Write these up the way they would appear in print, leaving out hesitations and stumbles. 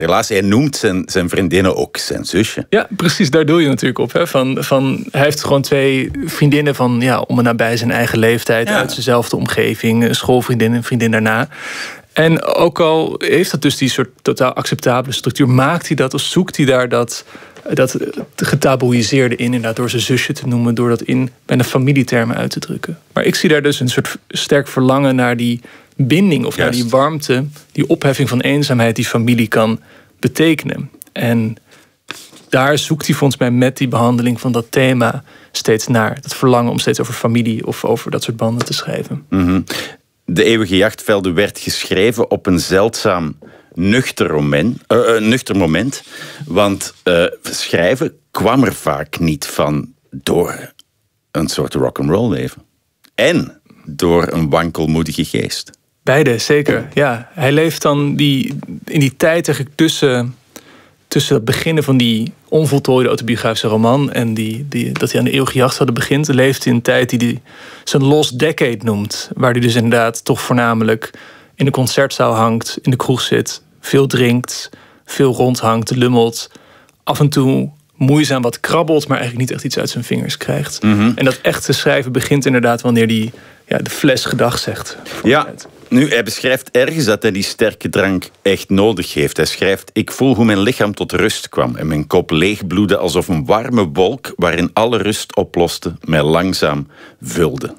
Helaas, hij noemt zijn vriendinnen ook zijn zusje. Ja, precies, daar doe je natuurlijk op. Hè? Hij heeft gewoon 2 vriendinnen van om en nabij zijn eigen leeftijd, uit zijnzelfde omgeving, een schoolvriendin en een vriendin daarna. En ook al heeft dat dus die soort totaal acceptabele structuur, maakt hij dat of zoekt hij daar dat getaboeiseerde in, inderdaad, door zijn zusje te noemen, door dat in bijna familietermen uit te drukken. Maar ik zie daar dus een soort sterk verlangen naar die binding of naar die warmte, die opheffing van eenzaamheid die familie kan betekenen. En daar zoekt hij volgens mij met die behandeling van dat thema steeds naar. Dat verlangen om steeds over familie of over dat soort banden te schrijven. Mm-hmm. De Eeuwige Jachtvelden werd geschreven op een zeldzaam nuchter moment. Want schrijven kwam er vaak niet van door een soort rock'n'roll leven. En door een wankelmoedige geest. Beide, zeker. Ja, hij leeft dan in die tijd eigenlijk tussen het beginnen van die onvoltooide autobiografische roman en dat hij aan de Eeuwige Jachtvelden begint, leeft in een tijd die hij zijn lost decade noemt. Waar hij dus inderdaad toch voornamelijk in de concertzaal hangt, in de kroeg zit, veel drinkt, veel rondhangt, lummelt, af en toe moeizaam wat krabbelt, maar eigenlijk niet echt iets uit zijn vingers krijgt. Mm-hmm. En dat echte schrijven begint inderdaad wanneer hij de fles gedag zegt. Ja, nu, hij beschrijft ergens dat hij die sterke drank echt nodig heeft. Hij schrijft: ik voel hoe mijn lichaam tot rust kwam en mijn kop leegbloedde alsof een warme wolk waarin alle rust oploste mij langzaam vulde.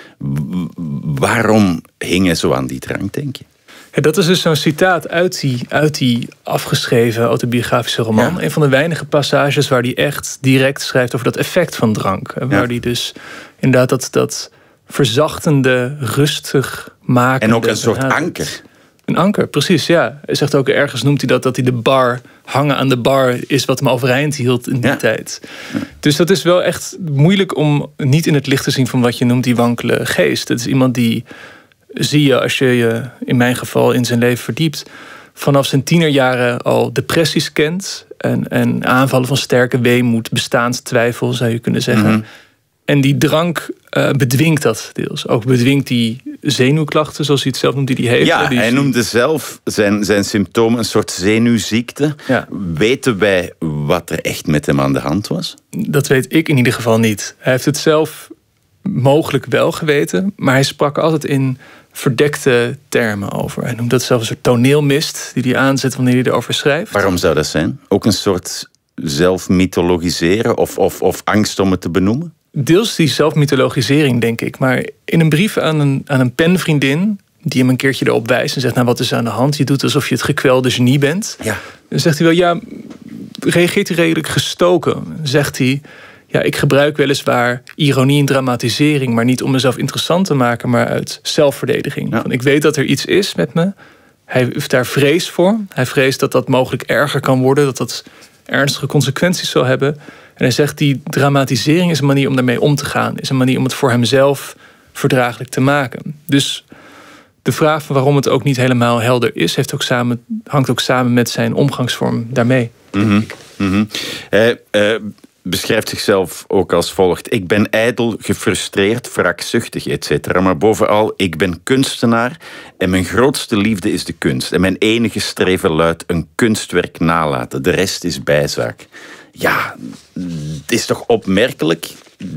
Waarom hing hij zo aan die drank, denk je? Ja, dat is dus zo'n citaat uit die afgeschreven autobiografische roman. Ja. Een van de weinige passages waar hij echt direct schrijft over dat effect van drank. Waar hij dus inderdaad dat verzachtende, rustig maken. En ook een soort anker. Een anker, precies, ja. Hij zegt ook ergens, noemt hij dat hij de bar, hangen aan de bar, is wat hem overeind hield in die tijd. Ja. Dus dat is wel echt moeilijk om niet in het licht te zien van wat je noemt die wankele geest. Het is iemand die, zie je als je je in mijn geval in zijn leven verdiept, vanaf zijn tienerjaren al depressies kent en aanvallen van sterke weemoed, bestaanstwijfel zou je kunnen zeggen. Mm-hmm. En die drank bedwingt dat deels. Ook bedwingt die zenuwklachten, zoals hij het zelf noemt, die hij heeft. Ja, hij noemde zelf zijn symptomen een soort zenuwziekte. Ja. Weten wij wat er echt met hem aan de hand was? Dat weet ik in ieder geval niet. Hij heeft het zelf mogelijk wel geweten, maar hij sprak altijd in verdekte termen over. Hij noemt dat zelfs een soort toneelmist die hij aanzet wanneer hij erover schrijft. Waarom zou dat zijn? Ook een soort zelfmythologiseren of angst om het te benoemen? Deels die zelfmythologisering, denk ik. Maar in een brief aan een penvriendin die hem een keertje erop wijst en zegt, nou, wat is aan de hand? Je doet alsof je het gekwelde genie bent. Ja. Dan zegt hij wel, ja, reageert hij redelijk gestoken. Dan zegt hij, ja, ik gebruik weliswaar ironie en dramatisering, maar niet om mezelf interessant te maken, maar uit zelfverdediging. Ja. Van, ik weet dat er iets is met me. Hij heeft daar vrees voor. Hij vreest dat dat mogelijk erger kan worden, dat dat ernstige consequenties zal hebben. En hij zegt, die dramatisering is een manier om daarmee om te gaan. Is een manier om het voor hemzelf verdraaglijk te maken. Dus de vraag van waarom het ook niet helemaal helder is, hangt ook samen met zijn omgangsvorm daarmee. Mm-hmm. Mm-hmm. Hij beschrijft zichzelf ook als volgt: ik ben ijdel, gefrustreerd, wraakzuchtig, etc. Maar bovenal, ik ben kunstenaar en mijn grootste liefde is de kunst. En mijn enige streven luidt een kunstwerk nalaten. De rest is bijzaak. Ja, het is toch opmerkelijk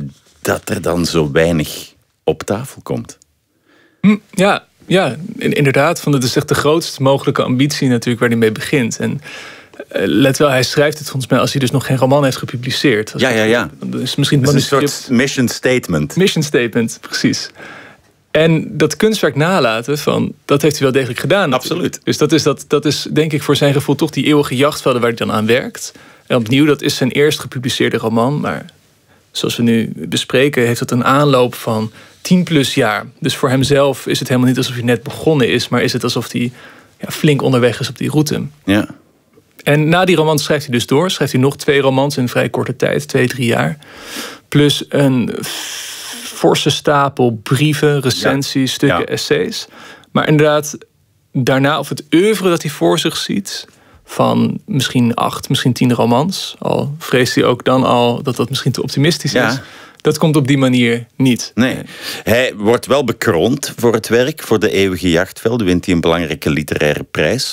dat er dan zo weinig op tafel komt. Ja, inderdaad. Het is echt de grootst mogelijke ambitie natuurlijk waar hij mee begint. En let wel, hij schrijft het volgens mij als hij dus nog geen roman heeft gepubliceerd. Ja. Dus misschien het is een soort mission statement. Mission statement, precies. En dat kunstwerk nalaten, dat heeft hij wel degelijk gedaan. Absoluut. Dus dat is denk ik voor zijn gevoel toch die eeuwige jachtvelden waar hij dan aan werkt. En opnieuw, dat is zijn eerst gepubliceerde roman. Maar zoals we nu bespreken, heeft het een aanloop van 10+ jaar. Dus voor hemzelf is het helemaal niet alsof hij net begonnen is, maar is het alsof hij flink onderweg is op die route. Ja. En na die roman schrijft hij dus door. Schrijft hij nog 2 romans in vrij korte tijd, 2-3 jaar. Plus een forse stapel brieven, recensies, stukken, essays. Maar inderdaad, daarna, of het oeuvre dat hij voor zich ziet, van misschien 8, misschien 10 romans. Al vreest hij ook dan al dat dat misschien te optimistisch is. Dat komt op die manier niet. Nee. Hij wordt wel bekroond voor het werk, voor de Eeuwige Jachtvelden. Wint hij een belangrijke literaire prijs.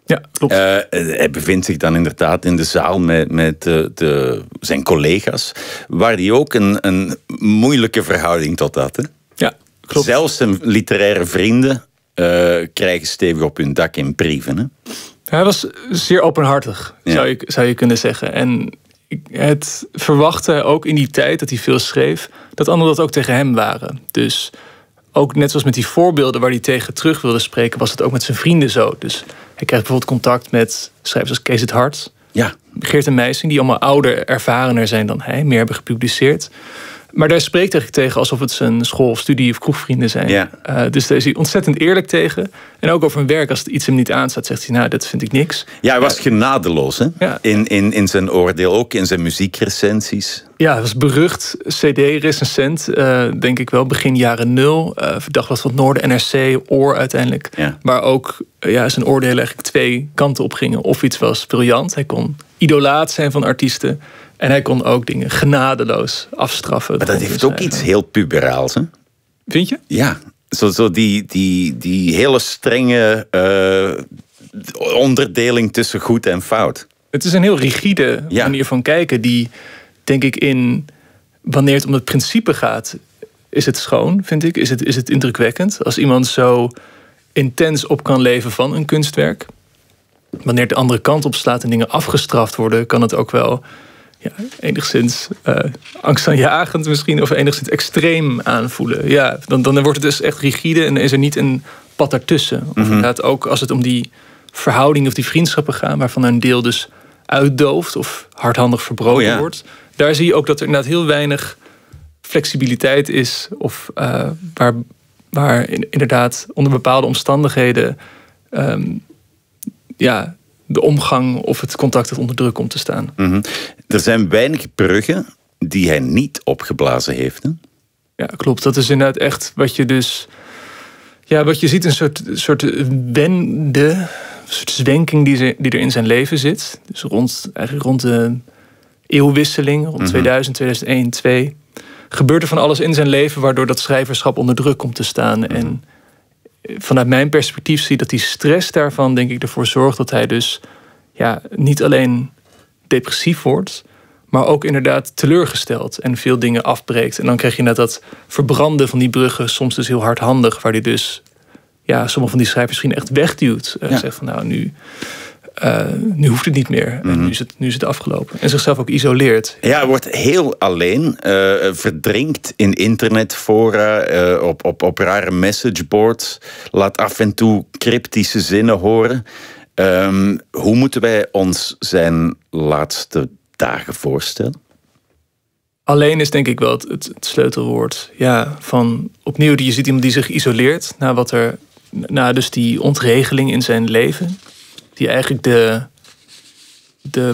Ja, klopt. Hij bevindt zich dan inderdaad in de zaal met zijn collega's, waar hij ook een moeilijke verhouding tot had. Hè? Ja, klopt. Zelfs zijn literaire vrienden krijgen stevig op hun dak in brieven. Hè? Hij was zeer openhartig, zou je kunnen zeggen. En het verwachtte ook in die tijd dat hij veel schreef, dat anderen dat ook tegen hem waren. Dus ook net zoals met die voorbeelden waar hij tegen terug wilde spreken, was het ook met zijn vrienden zo. Dus hij krijgt bijvoorbeeld contact met schrijvers als Kees het Hart, Geert en Meijsing, die allemaal ouder, ervarener zijn dan hij, meer hebben gepubliceerd. Maar daar spreekt hij tegen alsof het zijn school- of studie- of kroegvrienden zijn. Ja. Dus daar is hij ontzettend eerlijk tegen. En ook over een werk, als het iets hem niet aanstaat, zegt hij, nou, dat vind ik niks. Ja, hij was genadeloos, hè? Ja. In zijn oordeel, ook in zijn muziekrecensies. Ja, hij was berucht CD-recensent, denk ik wel, begin jaren 0. Dagblad van het Noorden, NRC, Oor uiteindelijk. Ja. Waar ook zijn oordelen eigenlijk twee kanten op gingen. Of iets was briljant, hij kon idolaat zijn van artiesten. En hij kon ook dingen genadeloos afstraffen. Maar dat heeft ook iets heel puberaals, hè? Vind je? Ja, zo die hele strenge onderdeling tussen goed en fout. Het is een heel rigide manier van kijken die, denk ik, wanneer het om het principe gaat, is het schoon, vind ik. Is het indrukwekkend. Als iemand zo intens op kan leven van een kunstwerk. Wanneer het de andere kant op slaat en dingen afgestraft worden, kan het ook wel enigszins angstaanjagend misschien, of enigszins extreem aanvoelen. Ja, dan wordt het dus echt rigide en is er niet een pad ertussen. Of inderdaad ook als het om die verhoudingen of die vriendschappen gaan, waarvan een deel dus uitdooft of hardhandig verbroken wordt. Daar zie je ook dat er inderdaad heel weinig flexibiliteit is, of waar inderdaad onder bepaalde omstandigheden de omgang of het contact het onder druk komt te staan. Er zijn weinig bruggen die hij niet opgeblazen heeft. Hè? Ja, klopt. Dat is inderdaad echt wat je dus... Ja, wat je ziet, een soort wende, een soort zwenking die er in zijn leven zit. Dus rond de eeuwwisseling, rond 2000, 2001, 2002... gebeurt er van alles in zijn leven waardoor dat schrijverschap onder druk komt te staan. En vanuit mijn perspectief zie je dat die stress daarvan, denk ik, ervoor zorgt dat hij dus niet alleen depressief wordt, maar ook inderdaad teleurgesteld en veel dingen afbreekt. En dan krijg je inderdaad dat verbranden van die bruggen, soms dus heel hardhandig, waar hij dus sommige van die schrijvers misschien echt wegduwt. Zegt van nou, nu hoeft het niet meer. En nu is het afgelopen. En zichzelf ook isoleert. Ja, hij wordt heel alleen. Verdrinkt in internetfora, op rare messageboards. Laat af en toe cryptische zinnen horen. Hoe moeten wij ons zijn laatste dagen voorstellen? Alleen is denk ik wel het sleutelwoord. Ja, van opnieuw, je ziet iemand die zich isoleert. Dus die ontregeling in zijn leven. Die eigenlijk de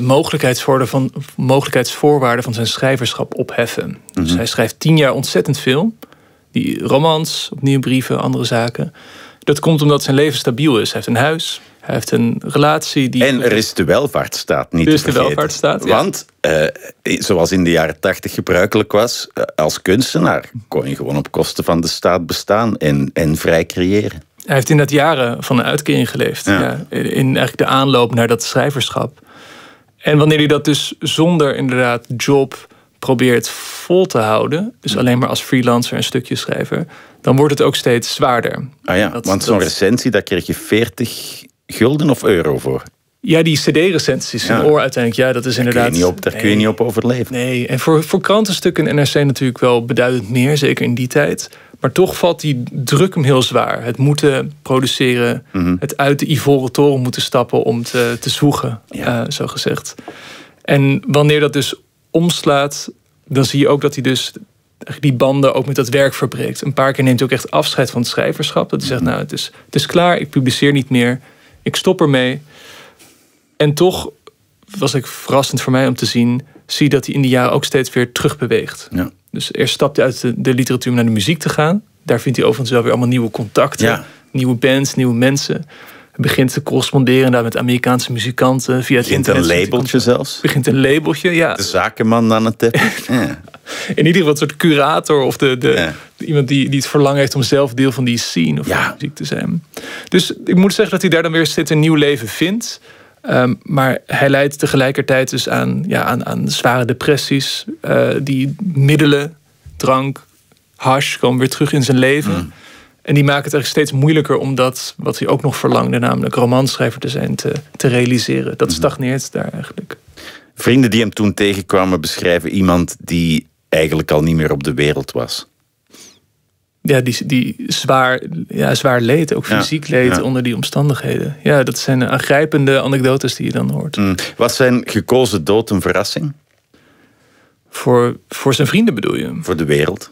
mogelijkheidsvoorwaarden van zijn schrijverschap opheffen. Dus hij schrijft 10 jaar ontzettend veel. Die romans, opnieuw brieven, andere zaken. Dat komt omdat zijn leven stabiel is. Hij heeft een huis, hij heeft een relatie. En er is de welvaartsstaat niet te vergeten. De welvaartsstaat, Want, zoals in de jaren 80 gebruikelijk was, als kunstenaar kon je gewoon op kosten van de staat bestaan en vrij creëren. Hij heeft inderdaad jaren van een uitkering geleefd. Ja, in eigenlijk de aanloop naar dat schrijverschap. En wanneer hij dat dus zonder inderdaad job probeert vol te houden, dus alleen maar als freelancer en stukjeschrijver, dan wordt het ook steeds zwaarder. Want zo'n recensie, daar kreeg je 40 gulden of euro voor. Ja, die CD-recensies in Oor uiteindelijk, dat is inderdaad... Daar kun je niet op overleven. Nee, en voor krantenstukken en NRC natuurlijk wel beduidend meer, zeker in die tijd. Maar toch valt die druk hem heel zwaar. Het moeten produceren, het uit de ivoren toren moeten stappen om te zwoegen, zo gezegd. En wanneer dat dus omslaat, dan zie je ook dat hij dus die banden ook met dat werk verbreekt. Een paar keer neemt hij ook echt afscheid van het schrijverschap. Dat hij zegt, nou, het is klaar, ik publiceer niet meer, ik stop ermee. En toch was het verrassend voor mij om te zien, zie dat hij in die jaren ook steeds weer terugbeweegt. Ja. Dus eerst stapt hij uit de literatuur om naar de muziek te gaan. Daar vindt hij overigens wel weer allemaal nieuwe contacten. Ja. Nieuwe bands, nieuwe mensen. Hij begint te corresponderen daar met Amerikaanse muzikanten via het internet. Begint een labeltje zelfs. Begint een labeltje, ja. De zakenman aan het teppich. Ja. In ieder geval een soort curator of iemand die het verlangen heeft om zelf deel van die scene of van muziek te zijn. Dus ik moet zeggen dat hij daar dan weer steeds een nieuw leven vindt. Maar hij leidt tegelijkertijd dus aan zware depressies. Die middelen, drank, hash komen weer terug in zijn leven. En die maken het eigenlijk steeds moeilijker om dat wat hij ook nog verlangde, namelijk romanschrijver te zijn, te realiseren. Dat stagneert daar eigenlijk. Vrienden die hem toen tegenkwamen beschrijven iemand die eigenlijk al niet meer op de wereld was. Ja, die zwaar leed, ook fysiek leed onder die omstandigheden. Ja, dat zijn aangrijpende anekdotes die je dan hoort. Was zijn gekozen dood een verrassing? Voor zijn vrienden bedoel je? Voor de wereld?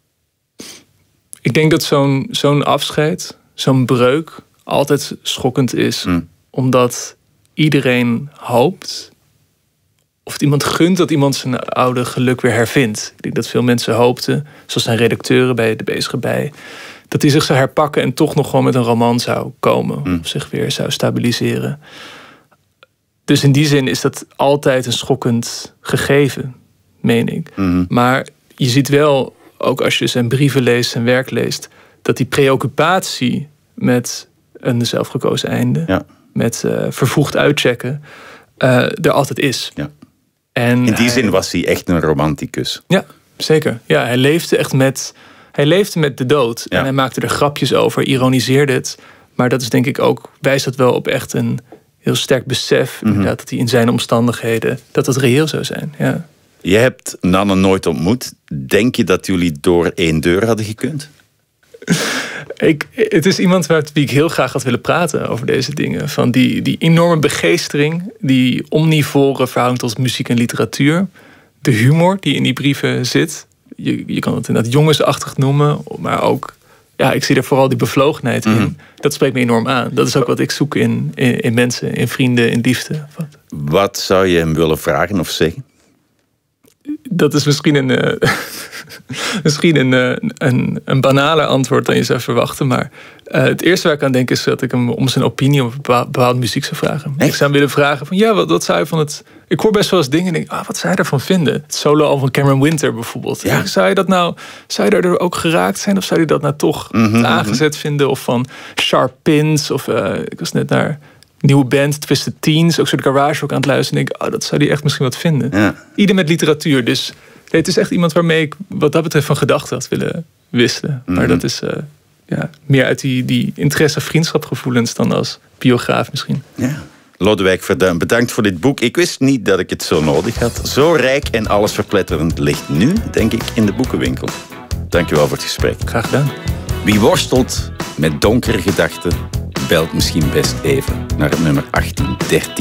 Ik denk dat zo'n afscheid, zo'n breuk, altijd schokkend is. Omdat iedereen hoopt, of het iemand gunt dat iemand zijn oude geluk weer hervindt. Ik denk dat veel mensen hoopten, zoals zijn redacteuren bij De Bezige Bij, dat hij zich zou herpakken en toch nog gewoon met een roman zou komen. Of zich weer zou stabiliseren. Dus in die zin is dat altijd een schokkend gegeven, meen ik. Maar je ziet wel, ook als je zijn brieven leest, zijn werk leest, dat die preoccupatie met een zelfgekozen einde, met vervroegd uitchecken, er altijd is. Ja. En in die zin was hij echt een romanticus. Ja, zeker. Ja, hij leefde echt met de dood. Ja. En hij maakte er grapjes over, ironiseerde het. Maar dat is denk ik ook, wijst dat wel op echt een heel sterk besef, inderdaad, dat hij in zijn omstandigheden, dat het reëel zou zijn. Ja. Je hebt Nanne nooit ontmoet. Denk je dat jullie door één deur hadden gekund? Het is iemand met wie ik heel graag had willen praten over deze dingen. Van die enorme begeestering, die omnivore verhouding tot muziek en literatuur. De humor die in die brieven zit. Je kan het inderdaad jongensachtig noemen, maar ook, ik zie er vooral die bevlogenheid in. Dat spreekt me enorm aan. Dat is ook wat ik zoek in mensen, in vrienden, in liefde. Wat zou je hem willen vragen of zeggen? Dat is misschien een banaler antwoord dan je zou verwachten. Maar het eerste waar ik aan denk is dat ik hem om zijn opinie op bepaalde muziek zou vragen. Echt? Ik zou hem willen vragen van wat zou je van het... Ik hoor best wel eens dingen en denk, wat zou je ervan vinden? Het solo-album van Cameron Winter bijvoorbeeld. Ja. Zou je daar ook geraakt zijn? Of zou je dat nou toch aangezet vinden? Of van Sharp Pins? Of ik was net naar nieuwe band, Twisted Teens, ook zo'n garage ook aan het luisteren. En denk, dat zou die echt misschien wat vinden. Ja. Ieder met literatuur. Dus het is echt iemand waarmee ik wat dat betreft van gedachten had willen wisselen. Maar dat is meer uit die interesse- vriendschapgevoelens dan als biograaf misschien. Ja. Lodewijk Verduin, bedankt voor dit boek. Ik wist niet dat ik het zo nodig had. Zo rijk en allesverpletterend ligt nu, denk ik, in de boekenwinkel. Dankjewel voor het gesprek. Graag gedaan. Wie worstelt met donkere gedachten, belt misschien best even naar het nummer 1813.